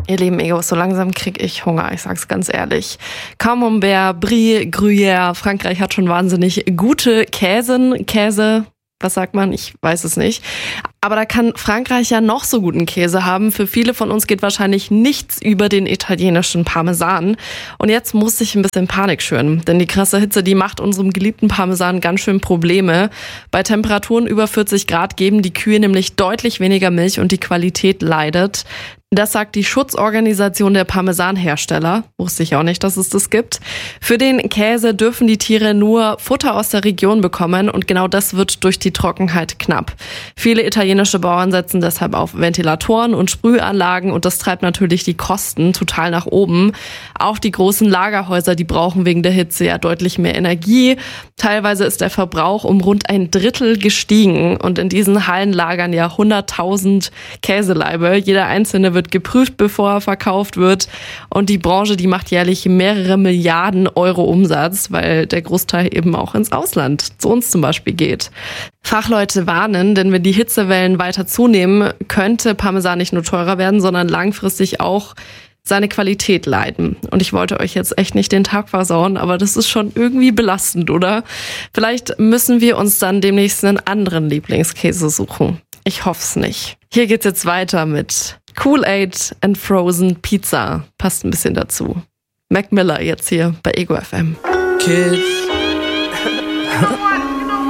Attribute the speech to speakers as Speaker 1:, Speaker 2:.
Speaker 1: Ihr lieben Egos, so langsam krieg ich Hunger, ich sag's ganz ehrlich. Camembert, Brie, Gruyère, Frankreich hat schon wahnsinnig gute Käse, was sagt man? Ich weiß es nicht. Aber da kann Frankreich ja noch so guten Käse haben. Für viele von uns geht wahrscheinlich nichts über den italienischen Parmesan. Und jetzt muss ich ein bisschen Panik schüren. Denn die krasse Hitze, die macht unserem geliebten Parmesan ganz schön Probleme. Bei Temperaturen über 40 Grad geben die Kühe nämlich deutlich weniger Milch und die Qualität leidet. Das sagt die Schutzorganisation der Parmesanhersteller. Wusste ich auch nicht, dass es das gibt. Für den Käse dürfen die Tiere nur Futter aus der Region bekommen und genau das wird durch die Trockenheit knapp. Viele italienische Bauern setzen deshalb auf Ventilatoren und Sprühanlagen und das treibt natürlich die Kosten total nach oben. Auch die großen Lagerhäuser, die brauchen wegen der Hitze ja deutlich mehr Energie. Teilweise ist der Verbrauch um rund 1/3 gestiegen und in diesen Hallen lagern ja 100.000 Käseleibe. Jeder einzelne wird geprüft, bevor er verkauft wird. Und die Branche, die macht jährlich mehrere Milliarden Euro Umsatz, weil der Großteil eben auch ins Ausland, zu uns zum Beispiel, geht. Fachleute warnen, denn wenn die Hitzewellen weiter zunehmen, könnte Parmesan nicht nur teurer werden, sondern langfristig auch seine Qualität leiden. Und ich wollte euch jetzt echt nicht den Tag versauen, aber das ist schon irgendwie belastend, oder? Vielleicht müssen wir uns dann demnächst einen anderen Lieblingskäse suchen. Ich hoff's nicht. Hier geht's jetzt weiter mit Kool-Aid and Frozen Pizza. Passt ein bisschen dazu. Mac Miller jetzt hier bei Ego FM.
Speaker 2: Kid.